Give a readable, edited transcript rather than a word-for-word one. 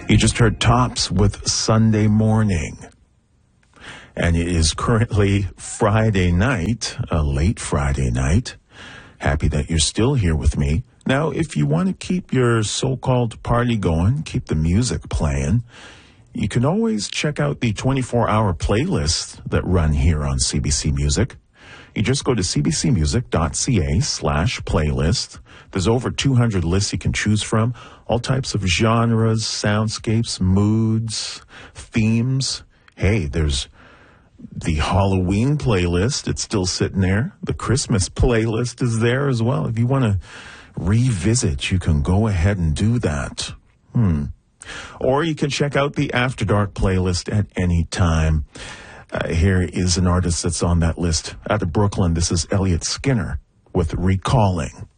You just heard Tops with Sunday Morning. And it is currently Friday night, a late Friday night. Happy that you're still here with me. Now, if you want to keep your so-called party going, keep the music playing, you can always check out the 24-hour playlists that run here on CBC Music. You just go to cbcmusic.ca/playlist. There's over 200 lists you can choose from, all types of genres, soundscapes, moods, themes. Hey, there's the Halloween playlist. It's still sitting there. The Christmas playlist is there as well. If you want to revisit, you can go ahead and do that. Or you can check out the After Dark playlist at any time. Here is an artist that's on that list. Out of Brooklyn, this is Elliot Skinner with Recalling.